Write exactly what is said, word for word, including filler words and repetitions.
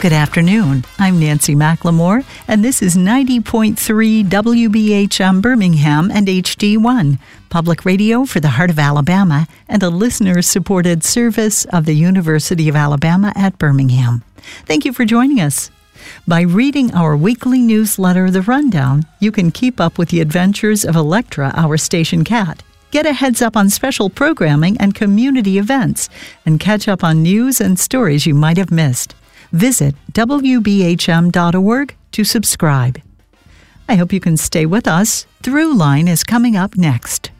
Good afternoon. I'm Nancy McLemore, and this is ninety point three W B H M Birmingham and H D one, public radio for the heart of Alabama and a listener-supported service of the University of Alabama at Birmingham. Thank you for joining us. By reading our weekly newsletter, The Rundown, you can keep up with the adventures of Electra, our station cat. Get a heads up on special programming and community events, and catch up on news and stories you might have missed. Visit W B H M dot org to subscribe. I hope you can stay with us. Throughline is coming up next.